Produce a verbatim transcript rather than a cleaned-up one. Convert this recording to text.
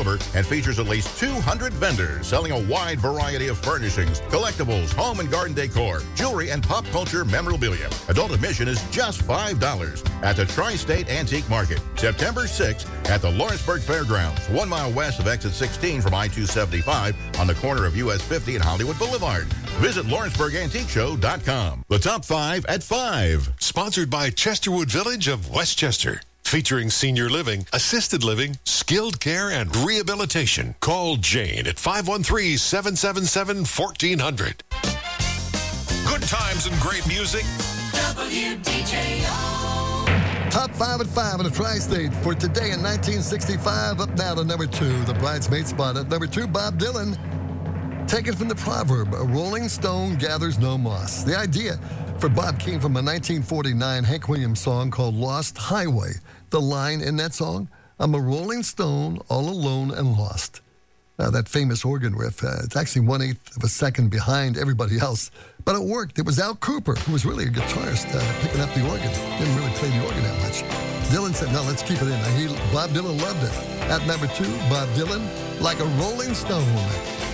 October and features at least two hundred vendors selling a wide variety of furnishings, collectibles, home and garden decor, jewelry, and pop culture memorabilia. Adult admission is just five dollars at the Tri-State Antique Market, September sixth at the Lawrenceburg Fairgrounds, one mile west of exit sixteen from I two seventy-five on the corner of U S fifty and Hollywood Boulevard. Visit Lawrenceburg Antique Show dot com. The top five at five. Sponsored by Chesterwood Village of Westchester. Featuring senior living, assisted living, skilled care, and rehabilitation. Call Jane at five one three, seven seven seven, one four zero zero. Good times and great music. W D J O. Top five at five in the Tri-State for today in nineteen sixty-five. Up now to number two, the bridesmaid spot at number two, Bob Dylan. Taken from the proverb, a rolling stone gathers no moss. The idea for Bob came from a nineteen forty-nine Hank Williams song called Lost Highway. The line in that song, I'm a rolling stone, all alone and lost. Uh, that famous organ riff, uh, it's actually one-eighth of a second behind everybody else. But it worked. It was Al Cooper, who was really a guitarist, uh, picking up the organ. Didn't really play the organ that much. Dylan said, no, let's keep it in. Uh, he, Bob Dylan loved it. At number two, Bob Dylan, Like a Rolling Stone.